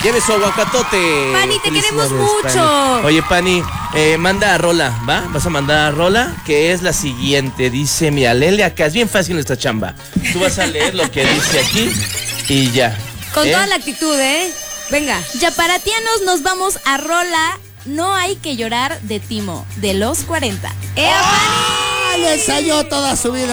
Lleve su aguacatote. Pani, te queremos Felicidades, mucho. Pani. Oye, Pani, manda a Rola, ¿va? Vas a mandar a Rola, que es la siguiente. Dice, mira, léele acá, es bien fácil nuestra chamba. Tú vas a leer lo que dice aquí y ya. Con toda la actitud, Venga. Yaparatianos, nos vamos a Rola. No hay que llorar de Timo, de los 40. Le ensayó toda su vida.